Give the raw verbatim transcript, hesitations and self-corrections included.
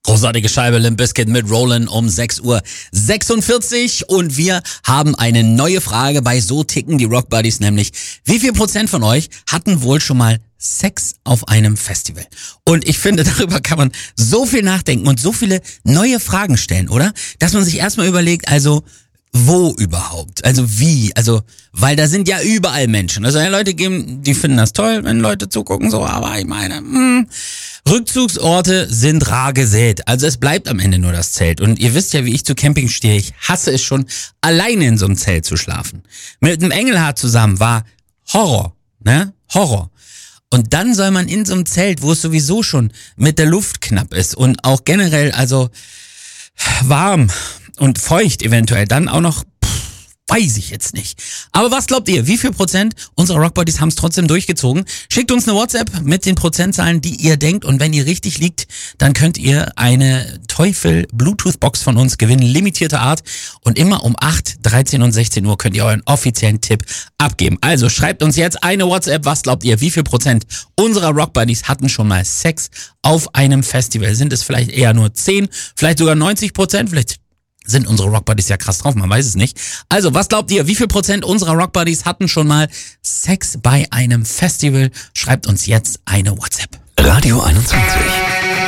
Großartige Scheibe, Limp Bizkit mit Rollin' um sechs Uhr sechsundvierzig und wir haben eine neue Frage bei So ticken die Rock Buddies, nämlich wie viel Prozent von euch hatten wohl schon mal Sex auf einem Festival? Und ich finde, darüber kann man so viel nachdenken und so viele neue Fragen stellen, oder? Dass man sich erstmal überlegt, also wo überhaupt? Also wie? Also, weil da sind ja überall Menschen. Also ja, Leute geben, die finden das toll, wenn Leute zugucken, so, aber ich meine, mh, Rückzugsorte sind rar gesät. Also es bleibt am Ende nur das Zelt. Und ihr wisst ja, wie ich zu Camping stehe. Ich hasse es schon, alleine in so einem Zelt zu schlafen. Mit einem Engelhard zusammen war Horror, ne? Horror. Und dann soll man in so einem Zelt, wo es sowieso schon mit der Luft knapp ist und auch generell, also warm und feucht eventuell, dann auch noch, pff, weiß ich jetzt nicht. Aber was glaubt ihr, wie viel Prozent unserer Rockbuddies haben es trotzdem durchgezogen? Schickt uns eine WhatsApp mit den Prozentzahlen, die ihr denkt, und wenn ihr richtig liegt, dann könnt ihr eine Teufel Bluetooth Box von uns gewinnen, limitierte Art, und immer um acht, dreizehn und sechzehn Uhr könnt ihr euren offiziellen Tipp abgeben. Also schreibt uns jetzt eine WhatsApp, was glaubt ihr, wie viel Prozent unserer Rockbuddies hatten schon mal Sex auf einem Festival? Sind es vielleicht eher nur zehn, vielleicht sogar neunzig Prozent, vielleicht sind unsere Rockbuddies ja krass drauf, man weiß es nicht. Also, was glaubt ihr, wie viel Prozent unserer Rockbuddies hatten schon mal Sex bei einem Festival? Schreibt uns jetzt eine WhatsApp. Radio einundzwanzig.